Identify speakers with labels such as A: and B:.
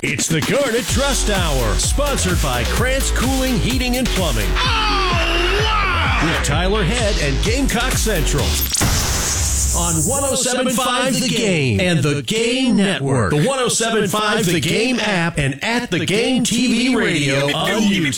A: It's the Garnet Trust Hour, sponsored by Krantz Cooling, Heating, and Plumbing.
B: Oh, wow!
A: With Tyler Head and Gamecock Central. On 107.5 The Game and The Game Network. The 107.5 The Game app and at The Game TV radio on YouTube.